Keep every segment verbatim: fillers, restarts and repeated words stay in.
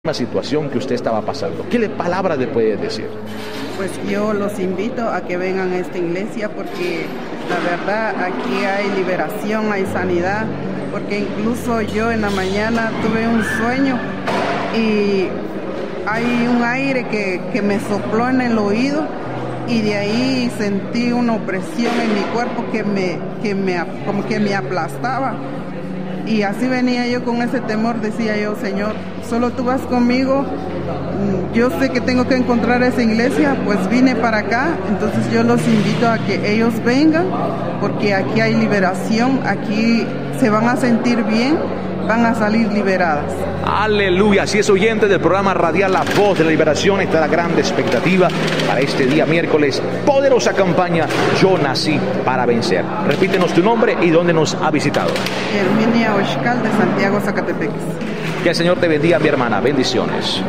Una situación que usted estaba pasando. ¿Qué le, palabra le puede decir? Pues yo los invito a que vengan a esta iglesia porque la verdad aquí hay liberación, hay sanidad, porque incluso yo en la mañana tuve un sueño y hay un aire que, que me sopló en el oído y de ahí sentí una opresión en mi cuerpo que me, que me, como que me aplastaba. Y así venía yo con ese temor, decía yo, Señor, solo tú vas conmigo, yo sé que tengo que encontrar esa iglesia, pues vine para acá, entonces yo los invito a que ellos vengan, porque aquí hay liberación, aquí se van a sentir bien, van a salir liberadas. Aleluya, si es oyente del programa radial La Voz de la Liberación, está la gran expectativa para este día miércoles, poderosa campaña, Yo Nací para Vencer. Repítenos tu nombre y dónde nos ha visitado. Herminia Oshcal de Santiago, Zacatepeques. Que el Señor te bendiga, mi hermana, bendiciones.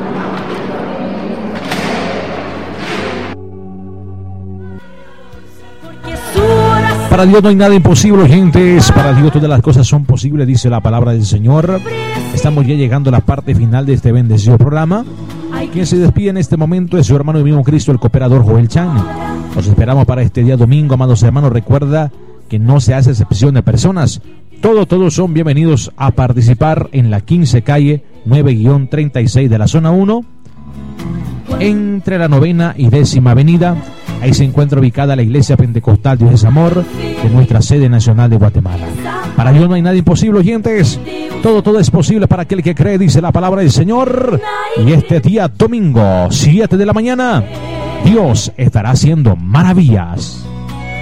Para Dios no hay nada imposible, gentes. Para Dios todas las cosas son posibles, dice la palabra del Señor. Estamos ya llegando a la parte final de este bendecido programa. Quien se despide en este momento es su hermano y mismo Cristo, el cooperador Joel Chan. Los esperamos para este día domingo, amados hermanos. Recuerda que no se hace excepción de personas. Todos, todos son bienvenidos a participar en la quince calle nueve treinta y seis de la zona uno, entre la novena y décima avenida. Ahí se encuentra ubicada la Iglesia Pentecostal Dios es Amor de nuestra sede nacional de Guatemala. Para Dios no hay nada imposible, oyentes. Todo, todo es posible para aquel que cree, dice la palabra del Señor. Y este día domingo, siete de la mañana, Dios estará haciendo maravillas.